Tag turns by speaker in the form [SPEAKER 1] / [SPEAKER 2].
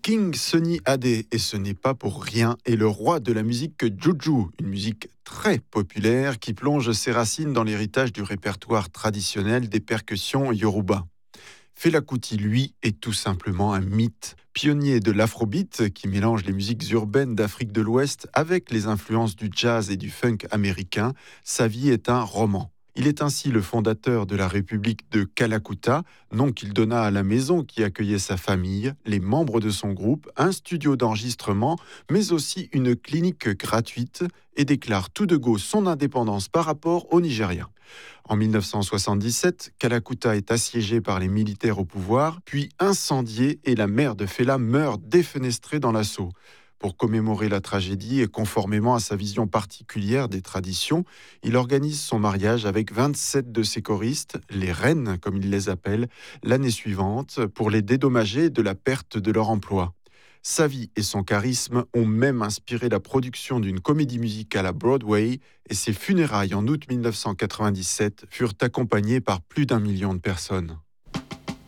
[SPEAKER 1] King Sunny Ade, et ce n'est pas pour rien, est le roi de la musique juju, une musique très populaire qui plonge ses racines dans l'héritage du répertoire traditionnel des percussions yoruba. Fela Kuti, lui, est tout simplement un mythe. Pionnier de l'afrobeat qui mélange les musiques urbaines d'Afrique de l'Ouest avec les influences du jazz et du funk américain, sa vie est un roman. Il est ainsi le fondateur de la République de Kalakuta, nom qu'il donna à la maison qui accueillait sa famille, les membres de son groupe, un studio d'enregistrement, mais aussi une clinique gratuite, et déclare tout de go son indépendance par rapport au Nigeria. En 1977, Kalakuta est assiégé par les militaires au pouvoir, puis incendié, et la mère de Fela meurt défenestrée dans l'assaut. Pour commémorer la tragédie et conformément à sa vision particulière des traditions, il organise son mariage avec 27 de ses choristes, les reines comme il les appelle, l'année suivante, pour les dédommager de la perte de leur emploi. Sa vie et son charisme ont même inspiré la production d'une comédie musicale à Broadway, et ses funérailles en août 1997 furent accompagnées par plus d'1 million de personnes.